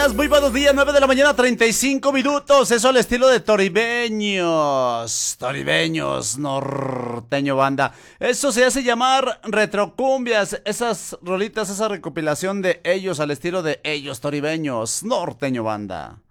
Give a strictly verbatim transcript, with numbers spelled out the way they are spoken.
días, muy buenos días, nueve de la mañana, treinta y cinco minutos. Eso al estilo de Toribeños. Toribeños, norteño banda. Eso se hace llamar retrocumbias. Esas rolitas, esa recopilación de ellos al estilo de ellos, Toribeños, norteño banda.